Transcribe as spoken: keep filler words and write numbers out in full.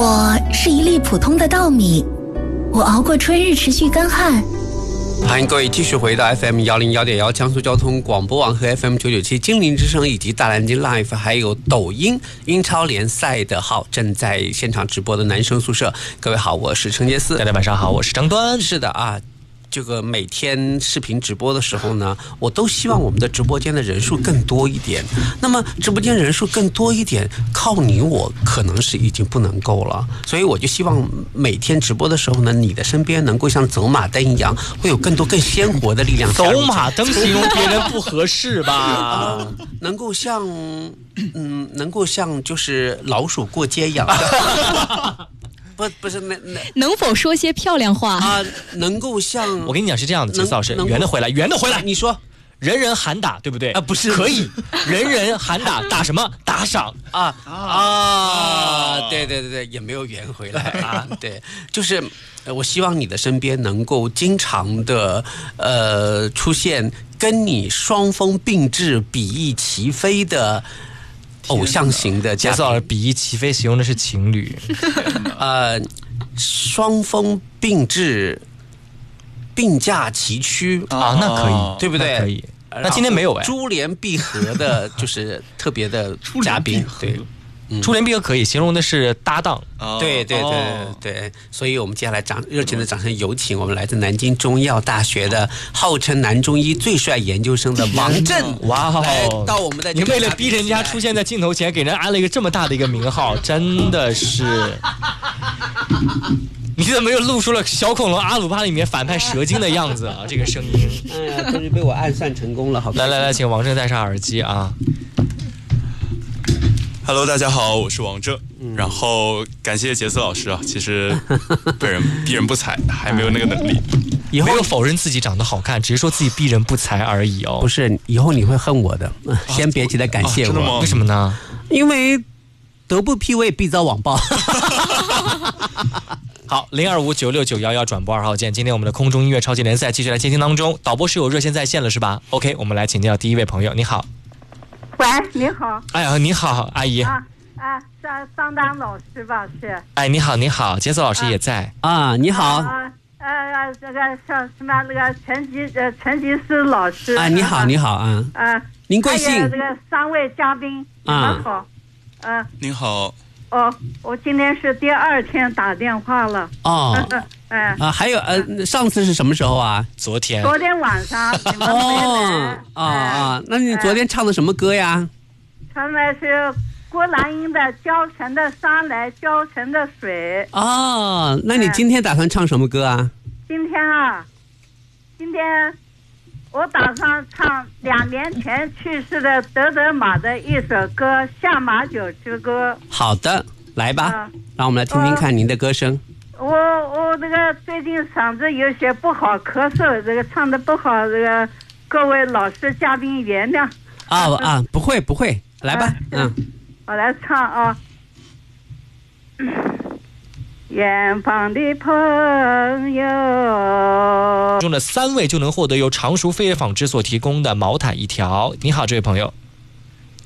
我是一粒普通的稻米，我熬过春日持续干旱。 欢迎各位继续回到 F M 一零一点一江苏交通广播网和 F M 九九七精灵之声以及大南京 Live 还有抖音英超联赛的号正在现场直播的男生宿舍。各位好，我是陈杰斯。 大家晚上好，我是张端。 是的啊，这个每天视频直播的时候呢，我都希望我们的直播间的人数更多一点。那么直播间人数更多一点，靠你我可能是已经不能够了。所以我就希望每天直播的时候呢，你的身边能够像走马灯一样，会有更多更鲜活的力量。 走马灯形容别人不合适吧？ 啊、能够像，嗯，能够像就是老鼠过街一样。不不是那那能否说些漂亮话啊？能够像我跟你讲是这样的，杰斯老师，圆的回来，圆的回来。 你说， 人人喊打，对不对？ 啊，不是， 可以，人人喊打，打什么？打赏啊啊！对对对对，也没有圆回来啊。对，就是我希望你的身边能够经常的呃出现跟你双峰并峙、比翼齐飞的。偶像型的杰斯老师，比翼齐飞形容的是情侣， 呃，双峰并峙、并驾齐驱啊，那可以， 对不对？ 可以。那今天没有哎， 珠联璧合的，就是特别的嘉宾，对。 珠联璧合可以形容的是搭档， 哦、对对对对对，所以我们接下来掌热情的掌声有请我们来自南京中医药大学的号称南中医最帅研究生的王震， 哇哦， 到我们的你为了逼人家出现在镜头前，给人安了一个这么大的一个名号，真的是。你怎么又露出了小恐龙阿鲁巴里面反派蛇精的样子啊？这个声音， 哎呀，终于被我暗算成功了，好。 来来来，请王震戴上耳机啊。 Hello， 大家好，我是王震。嗯、然后感谢杰斯老师啊，其实被人逼人不才，还没有那个能力。 以后没有否认自己长得好看，只是说自己逼人不才而已哦。 不是，以后你会恨我的。先别急着感谢我，啊、真的吗？ 为什么呢？ 因为德不批位，必遭网暴。 好，零二五九六九幺幺转播二号键。今天我们的空中音乐超级联赛继续来进行当中，导播是有热线在线了是吧 ？OK， 我们来请教第一位朋友，你好。 喂，你好。 哎呀，你好，阿姨。 啊啊，张张丹老师吧是。 哎，你好，你好，杰斯老师也在。 啊，啊你好。 啊呃，这个像什么那个陈吉呃陈吉思老师。 啊，你好，你好啊。 啊， 您贵姓？ 还有这个三位嘉宾， 啊， 你好。嗯、呃。 您好。 哦，我今天是第二天打电话了。 哦。 哎啊，还有呃，上次是什么时候啊？ 昨天。 昨天晚上。 哦啊啊，那你昨天唱的什么歌呀？ 唱的是郭兰英的《浇成的山来浇成的水》。 哦，那你今天打算唱什么歌啊？ 今天啊，今天我打算唱两年前去世的德德玛的一首歌《下马酒之歌》。 好的，来吧，啊、让我们来听听看您的歌声。 我我这个最近嗓子有些不好，咳嗽，这个唱的不好，这个各位老师嘉宾原谅。 啊啊，不会不会，来吧，嗯， 我来唱啊。远方的朋友， 中的三位就能获得由常熟飞跃纺织所提供的毛毯一条。你好，这位朋友。